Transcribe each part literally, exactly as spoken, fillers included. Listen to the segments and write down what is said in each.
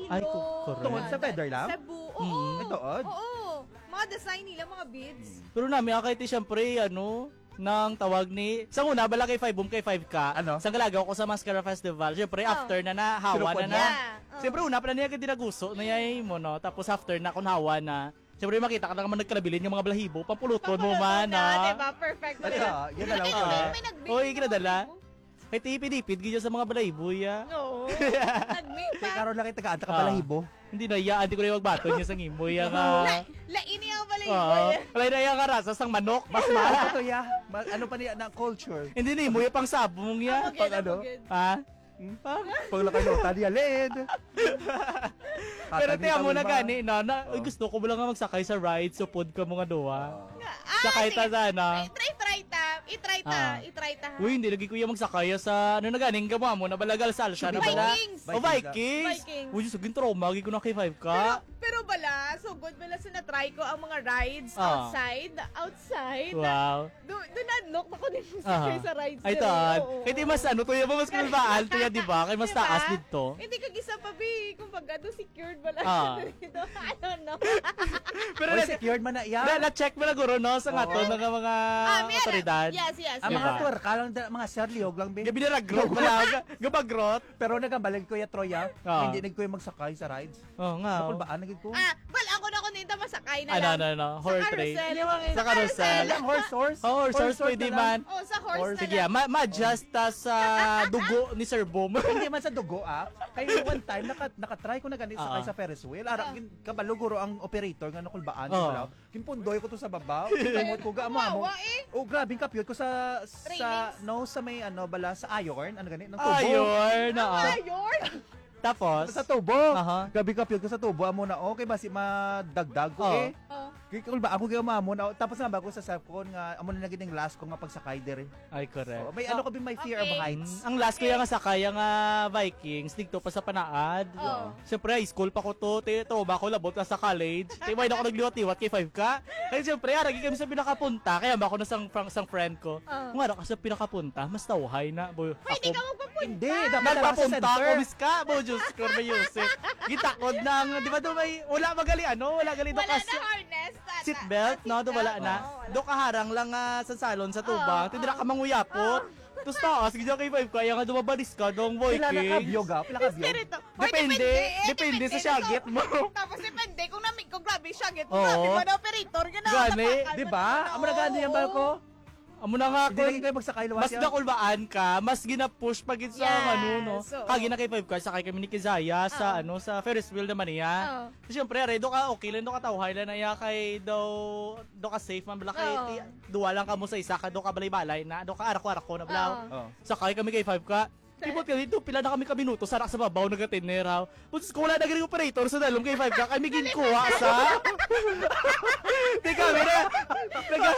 kilo. Ay, correct. Tungod sa feather lang? Sa buo. Oo. Mm. Ito, odd. Oo. Mga design nila, mga beads. Pero namin, akay ti syempre, ano, nang tawag ni, sa una, bala kay five boom kay five ka. Ano? Sa galagaw ko sa Mascara Festival. Syempre, Oh. after na na, hawa na Sinupod na. Yeah. Oh. Siyempre, una pa na niya dinaguso na yay mo, no? Tapos after na, kung hawa na, siyempre, makita ka na naman nagkalabilin yung mga balahibo, pampuluton mo man, na, ha? diba? Perfect. Ito, yun na lang Ito, ulit. may nag-make. Oy, kinadala. Kay tipid-ipid, ganyan sa mga balahibo, ya. No. Nag-make Kay pa. karon lang kita kaanta ka Ah. balahibo. Hindi na, ya, hindi ko na yung magbaton niya sa ngimo, ya nga. La, laini ang balay Oo. Wala na yung karasa sang manok. Mas mahal pa to, ya. Ma- Ano pa niya, na culture. Hindi na, mo yung pang sabong, ya. Pag ano? Ha? Pag nakalota niya, led. Pero tiyan mo na gani, na, na ay, gusto ko mo lang nga magsakay sa ride, so pod ka mga duwa. Ah, Sakay ta sige. sana. Try, try ta. I-try ta. Ah. I-try ta. Uy, hindi lagi ko yung magsakay sa, ano na ganing gama mo, na balagal sa alsa na bala. Vikings. O Vikings. Vikings. Uy, saging trauma, gagi ko na kay five Pero, ka. pero bala, so good bala sa na-try ko ang mga rides Ah. outside. Outside. Wow. Do, do na-knock ako din Aha. sa rides. Ay, nila. tan. Oo. Kaya di mas ano, tuya ba mas kulbaan, tuya di ba? Kaya mas Diba? taas dito. Hindi ka gisa pa, bi. Kung pag do secured bala Ah. dito. I don't know. Pero Oy, na, secured man na na, iya. na-check mo na guro, no? Sa nga to, Oo. ng mga Ah, meron. otoridad. Yes, yes. Ang Diba? mga tour, kalang da- mga serliog lang, be. Gabi na grot wala. Gabagrot. Pero nagambalik ko ya Troya, Ah. hindi nag ko yung magsakay sa rides. Oo nga. Nakul oh. ba? Nagig ko? Ah, well, ako na ko nito masakay na Ano, lang. ano, ano, Sa horse train. carousel. Sa carousel. Lang, horse, horse. Oh, horse, horse, pwede na lang. man. Oh, sa horse Horse. na Sige, lang. ma- ma-adjust ta sa dugo ni Sir Boom. Hindi man sa dugo, ah. Kaya one time, naka, naka-try ko na ganit sakay Ah. sa Ferris wheel. Ara, kin- kabaluguro ang operator nga nakulbaan. Oh. Oh. Kimpundoy ko to sa babaw. Kimot ko ga mo. Wawa eh. Oh, grabe kapyot ko sa sa Trainings. no sa may ano bala sa iron, ano ganit, ng tubo. Ayun, na. Ayun. Tapos, Sa tubo. Aha. Grabe kapyot ko sa tubo amo na okay basi madagdag ko Oh. eh. Oh. Kaya kung ba ako kaya mo na tapos nga ba ko sa cellphone nga amo na naging last ko nga pagsakay dire. ay correct. So, may ano ko bin may fear of Okay. heights. Mm, ang last ko yung sakay ang ah, Vikings, dito pa sa Panaad. Oo. Siyempre, high school pa ko to, te, to ba ko labot na sa college. Te, why na ako nagliwat-iwat kay five ka? Kaya siyempre, aragi kami sa pinakapunta, kaya ba ako na sang, sang friend ko. Oo. Kung ara ka sa pinakapunta, mas tawhay na. Bo, Pwede ka magpapunta. Hindi, dapat talaga sa Nagpapunta center. ako, miss ka, bo, Diyos ko, may Yusef. Gitakod ng, di ba doon may, wala magali, ano, wala gali doon Wala kasi. na harness. tata. Seatbelt, no? Do wala na. Oo, wala. Do kaharang lang ah, sa salon sa tubang. Oo, Tindira ka oo. manguyapot. Tapos taas, ganyan kay five kaya nga dumabalis ka dong boy Pila na king. kabyog ah, pila kabyog. Espiritu. Hoy, Depende, eh, depende sa dito. syagit mo. Tapos depende kung namig ko grabe syagit mo. Oo. Grabe ba na operator? Gana, Gani, tapakan Di mo ba? na. Amo na gani yung barko. Amo na nga Hindi lagi kung kayo magsakay luwas mas yan. nakulbaan ka, mas gina-push pag sa Yes, ano, no? oo. Kagi na kay five ka, sakay kami ni Kizaya sa Oo. ano, sa Ferris wheel naman niya. Oo. So, syempre, re, do ka okay lang, do ka tawhay lang na iya kay daw, do ka safe man, bala kay, Oo. ti- duwa lang ka mo sa isa ka, do ka balay-balay na, do ka arako-arako na balaw. Oo. Oh. Sakay kami kay five ka. Ibot kami dito, pila na kami kaminuto, sarak sa babaw, nagatinner ha. Putis ko wala na galing operator sa dalom kay five ka, kami ginkuha sa... Di kami na... Naga...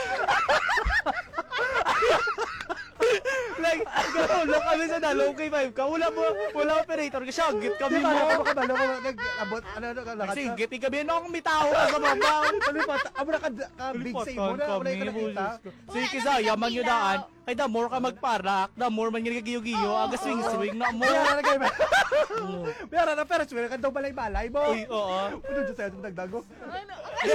like, gawin kami sa dalom kay five ka, wala mo, wala operator, kasi agit kami Di ba? Ako mo. makabalo ko nag-abot ano ano lakad. Kasi git, kami na akong bitaw ka sa babaw. Lipat, amo na ka ka big sa imo na, wala ka nakita. Sige, Kizaya, man yun daan. Kay the more ka magparak, the more man yun giyo-giyo, aga swing-swing na mo. Wala na kayo. Pero na pero swing ka daw balay-balay mo. Uy, oo. Ano dyan sa'yo dagdago? Ano?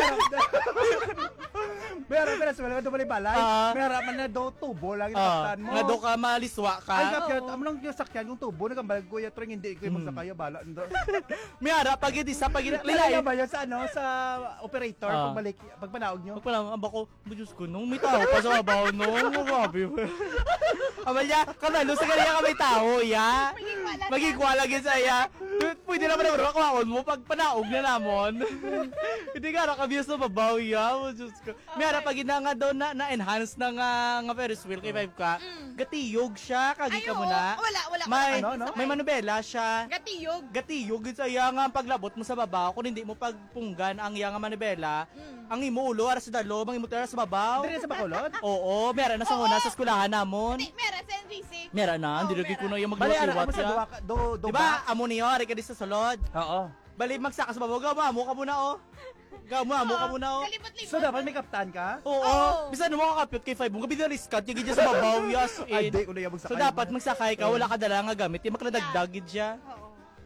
Pero pero swing ka daw balay-balay. Ah. Pero man na daw tubo lang yung Ah, taktan mo. nga do ka maliswa ka. Ay kapyat, amo lang yung sakyan yung tubo nagambal ko ya tring hindi ko yung magsakay bala. May ara pag hindi sa pag Lilay lilay. ba yun sa ano sa operator Ah. pagbalik pag panaog nyo? Pag pala aba ko, Diyos ko, nung may tao pa sa babaw nung grabe. Amalya, kanalo sa kanya ka may tao, ya. Magigwala na. Magigwala gid sa iya. Pwede naman naman makawon mo pag panaog na namon. Hindi ka ra kabiyas sa babaw, ya. Oh, Diyos ko. May ara pag ina nga daw na, na-enhance na nga, nga Ferris wheel kay five ka. Gatiyog siya, kagi ka Ay, mo oo. na. Wala, wala. May, Ano, ano? may manubela siya. Gatiyog. Gatiyog gid sa iya nga paglabot mo sa babaw kung hindi mo pagpunggan ang iya nga manibela ang imo ulo ara sa dalo ang imo tara sa babaw. Dire sa bakulod? Oo, meron na sa una sa eskwelahan namon. Hindi, meron sa N G C. Meron na, Oo, hindi lagi meron. ko na yung Bali ana magluwat amo sa siya. duwa ka- do do Di ba? Amo niyo, ari ka di sa sulod. Oo. Bali magsaka sa babaw, gamo ka muna oh. Gamo mo ka muna oh. Kalibot-libot. So dapat may kaptan ka? Oo, Oo. bisan mo makakapit kay five mo, gabi na riskat, yung gidya sa babaw, yes, Ay, in. di ko na yung magsakay. So dapat magsakay ka, wala ka dala nga gamit, yung makladagdagid siya. Oo.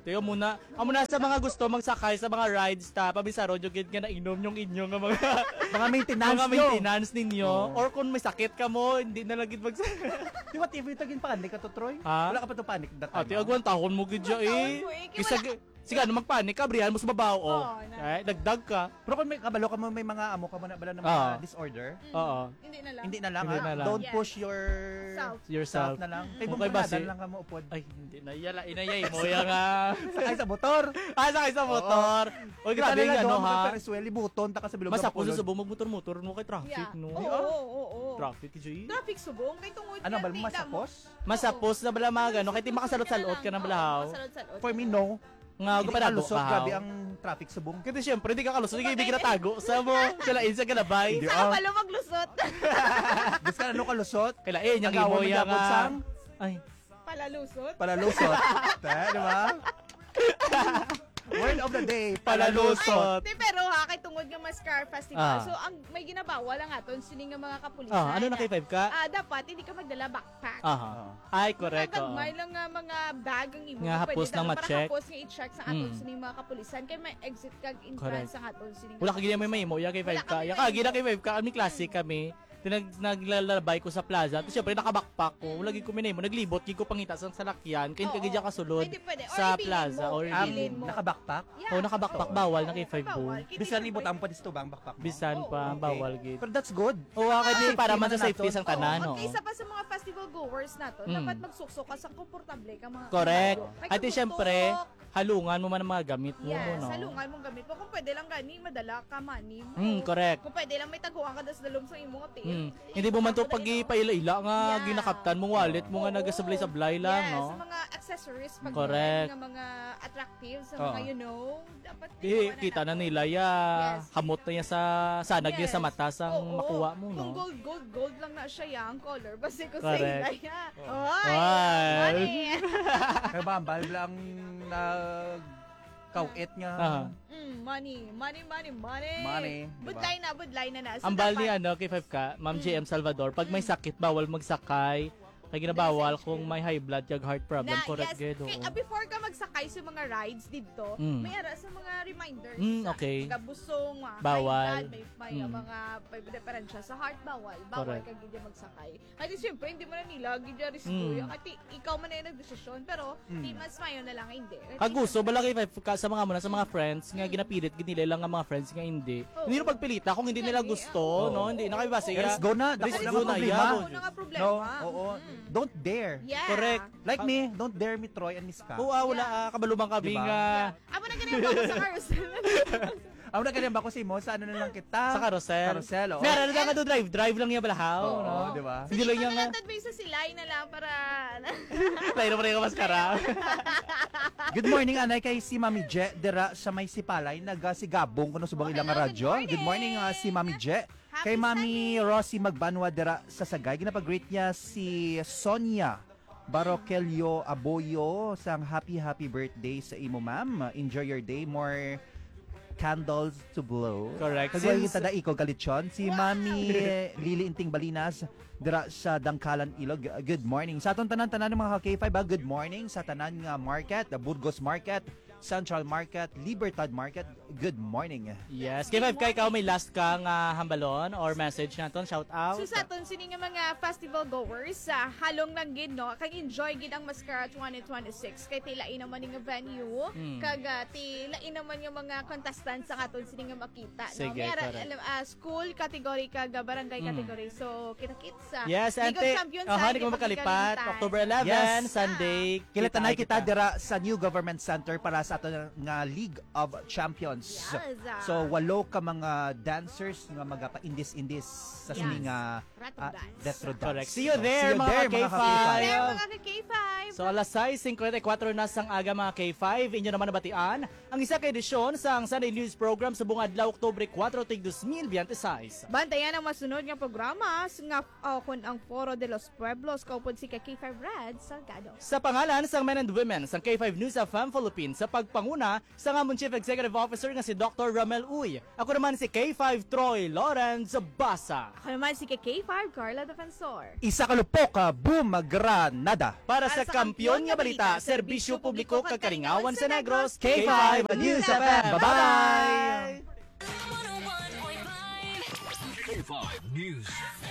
Tiyo muna, amo na sa mga gusto magsakay sa mga rides ta, pabisaro jud gid nga nainom yung inyo nga mga Mga maintenance mga nyo. maintenance ninyo Oo. or kung may sakit ka mo, hindi na lagi mag Di ba T V tagin panik ka to, Troy? Ha? Wala ka pa to panic that Ate, time. agwan tahon mo gid siya eh. Tahon mo eh, kaya Isa sige ano magpanik ka, brihan mo sa babaw oh. Oo, na. Ay, dagdag ka. Pero kung may kabalo ka mo, may mga amo ka mo na bala ng Oo. mga disorder, Oo. Hindi na lang. hindi na lang. Hindi ha? na lang. Don't Yes. push your Self. Yourself. self na lang. Kay Okay okay, ba, bumaladan si- lang ka mo upod. Ay, hindi na yala, inayay mo ya nga. Sakay sa motor. Ah, sakay sa motor. Oy, grabe yung ano ha. Pero buton, taka sa bilog. Mas na ako pakulod. sa subong magmotor-motor no kay traffic Yeah. no. Oo, oo, oo, oo. Traffic G. Traffic subong kay tungod Ano nga, ba, di masapos? Masapos na bala mga gano, kay di makasalot-salot ka na balahaw. Makasalot-salot. For me, no. Nga Hindi gupanado kalusot, ka. grabe ang traffic sa buong. Kasi syempre, di ka kalusot, hindi ka natago sa mo. Sila insa ka na bay. Hindi. Saan Ah. pala maglusot? Gusto ka na ano kalusot? Kaila eh, yung Tagawan mo imo ya yapon nga. sang Ay, Palalusot? palalusot. Ta, di ba? Word of the day, palalusot. Di, pero ha, kay tungod nga Mascar Festival. Ah. So, ang may ginabawal lang aton, sini nga mga kapulisan. Ah, ano na kay five ka? Ah, dapat hindi ka magdala backpack. Aha. Ay, correct. oo. Nagagmay lang nga mga bag ang imo. Nga Pwede hapos dala lang para ma-check. hapos nga i-check sa aton Mm. sini mga kapulisan. Kay may exit kag Correct. entrance sa aton sini. Wala ka ganyan may may mo, ya kay five Wala ka. kami Ya may ka, gina mo. kay five ka, kami classic kami. Tinag naglalabay ko sa plaza. Tapos syempre nakabackpack ko. Wala gid ko minay mo, naglibot gid ko pangita sa salakyan. Kaya Oo. kagid ka kasulod Pwede, pwede. Or sa ibilin plaza mo. or Um, ibilin. Ibilin mo. naka-backpack? Yeah. Oh, nakabackpack, Oo. bawal na kay Oo, five bawal. boom. Kaya Bisan di ibot syempre- ang pa dito ba ang backpack mo? Bisan Oo, pa, okay. bawal gid. Pero that's good. Oo, oh, kasi Safety para man man sa na safety naton. sang tanan, Oo, no. at kaysa pa sa mga festival goers nato, Mm. dapat magsuksok ka sa komportable ka mga Correct. Like, At di tutok. syempre, halungan mo man ang mga gamit mo, Yes, no. salungan mong gamit mo. Kung pwede lang gani, madala ka money mo. Mm, correct. Kung pwede lang may taguan ka das dalom sa imong hotel. Mm. Hindi mo man to pag ipaila-ila nga Yeah. ginakaptan mong wallet mo nga Oo. nagasablay-sablay lang, yes, no. sa mga accessories pag Correct. nga mga attractive sa Oo. mga you know, dapat Di, kita na nila ya, Yes. hamot na niya sa sanag niya Yes. sa mata sang Oo, makuha mo, Kung no. gold, gold, gold lang na siya yang color. Basta ko sa Correct. ila ya. Ay. Oy! money. Kaya ba, ang balb lang nag kawit nga. Aha. Mm, money, money, money, money. Money, Budlay na, budlay na na. So, Ang bal ni dapat- ano kay five ka, Ma'am J M Salvador, pag may sakit bawal magsakay. Kaya ginabawal kung may high blood kag heart problem, na, correct yes. gid. Kay, ah, before ka magsakay sa mga rides dito, Mm. may ara sa mga reminders. Mm, okay. Sa kabusong, mga Bawal. high blood, may, may Mm. mga may diferensya sa heart bawal. Bawal Correct. ka gidya magsakay. Kasi siyempre, hindi mo na nila gidya risk Mm. At ikaw man na yung nagdesisyon, pero Mm. di mas mayo na lang hindi. Kagusto bala kay five ka sa mga muna sa mga friends nga ginapilit gid nila lang ang mga friends nga hindi. Oo. Hindi na pagpilita kung hindi nila Gani, gusto, oo. no? Hindi na kayo base. Let's go na. Dako Let's na go ang na, problema. yeah. Ano nga problema? No, oo. Mm. Don't dare. Yeah. Correct. Like me, don't dare me, Troy and Miss Ka. Oo, ah, wala ah, kabalubang kami Diba? nga Amo na ganyan ba ako sa carousel? Ako na ganyan ba ko si Mo? Sa ano na lang kita? sa carousel. Carousel, oo. Meron na ka do drive, drive lang niya balahaw, Oo, no? di ba? Hindi lang Sige, yung lang advice sa silay na lang para... Lain mo rin ka maskara. Good morning, anay, kay si Mami Je, dira sa may sipalay, nagasigabong kuno subang Oh, ilang hello, radyo. good Good morning, morning. ah, si Mami Je. Happy Kay Mami Rosie Magbanwa dira sa Sagay, ginapag-greet niya si Sonia Barokelio Aboyo sang happy happy birthday sa imo, ma'am. Enjoy your day. More candles to blow. Correct. Kagway Since- kita da iko galitson. Si Wow. Mami Lili Inting Balinas dira sa Dangkalan Ilog. Good morning. Sa atong tanan-tanan ng mga K five, ah, good morning sa tanan nga market, the Burgos Market, Central Market, Libertad Market. Good morning. Yes. Kay five ka, ikaw may last kang ah, hambalon or message naton, shout out. So sa aton sini nga mga festival goers, sa halong lang gid no, kag enjoy gid ang Mascara twenty twenty-six kay tilain naman nga venue, Mm. kag ah, tilain naman yung mga contestants sa aton sini nga makita no. Sige, May ara- correct. alam, ah, school category kag ah, barangay Mm. category. So kita-kits sa Yes, League of ante. Champions Aha, side, di ko makalipat. ipakikalitan. October eleventh, Yes. Sunday. Kilatanay kita dira sa New Government Center para sa ato nga League of Champions. Yes, ah. So walo ka mga dancers nga magapa-indis-indis sa Yes. sini nga Retro ah, dance. retro dance. Correct. See you So, there, mga there, ka-K five. ka-K There, mga K five. So alas sais fifty-four na sang aga mga K five, inyo naman nabatian ang isa ka edisyon sa Sunday News Program sa buong adlaw Oktubre four, tig twenty twenty-six. Bantayan ang masunod nga programa nga uh, kun ang Foro de los Pueblos kaupod si K five Rad Salgado. Sa pangalan sang men and women sang K five News of Fam Philippines sa pagpanguna sa ngamon Chief Executive Officer nga si Doctor Ramel Uy. Ako naman si K five Troy Lawrence Basa. Ako naman si K five five, Carla Defensor. Isa kalupok, uh, boom, granada. Para Para sa sa kampiyon kampiyon nga nga balita, balita, serbisyo publiko kag karingawan sa Negros, K five News F M. Bye-bye! K five News.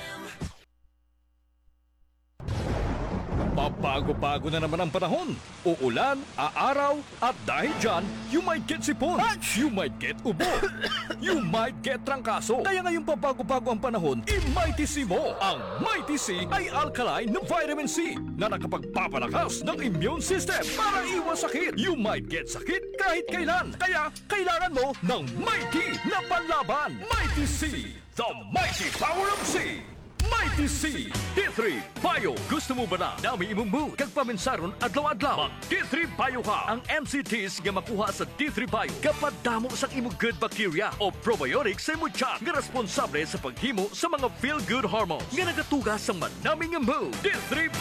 Papago-pago na naman ang panahon. Uulan, aaraw, at dahil dyan, you might get sipon, you might get ubo, you might get trangkaso. Kaya ngayong papago-pago ang panahon, i-Mighty C mo. Ang Mighty C ay alkaline na vitamin C na nakapagpapalakas ng immune system para iwas sakit. You might get sakit kahit kailan. Kaya kailangan mo ng Mighty na panlaban. Mighty C, the mighty power of C. Mighty C D three Bio. Gusto mo ba na dami imong mood kag paminsaron adlaw-adlaw? Mag D three Bio ka. Ang M C Ts nga makuha sa D three Bio kapag damo sa imong good bacteria o probiotics sa imong tiyan nga responsable sa paghimo sa mga feel good hormones nga nagatugas sa manaming mood. D three